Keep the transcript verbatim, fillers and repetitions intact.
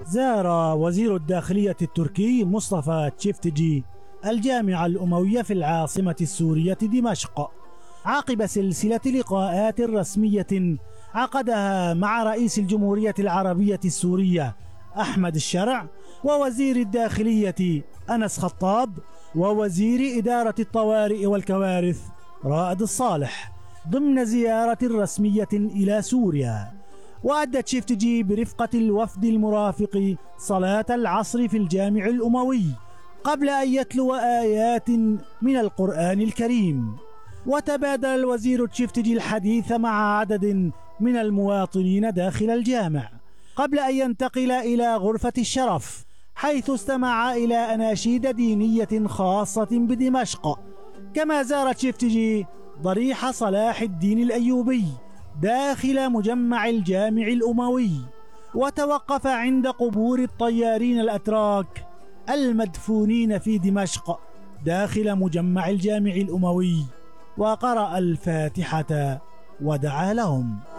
زار وزير الداخلية التركي مصطفى تشيفتجي الجامعة الأموية في العاصمة السورية دمشق عقب سلسلة لقاءات رسمية عقدها مع رئيس الجمهورية العربية السورية أحمد الشرع ووزير الداخلية أنس خطاب ووزير إدارة الطوارئ والكوارث رائد الصالح ضمن زيارة رسمية إلى سوريا. وأدى تشيفتجي برفقة الوفد المرافق صلاة العصر في الجامع الأموي قبل أن يتلو آيات من القرآن الكريم. وتبادل الوزير تشيفتجي الحديث مع عدد من المواطنين داخل الجامع قبل أن ينتقل إلى غرفة الشرف، حيث استمع إلى أناشيد دينية خاصة بدمشق. كما زار تشيفتجي ضريح صلاح الدين الأيوبي داخل مجمع الجامع الأموي، وتوقف عند قبور الطيارين الأتراك المدفونين في دمشق داخل مجمع الجامع الأموي، وقرأ الفاتحة ودعا لهم.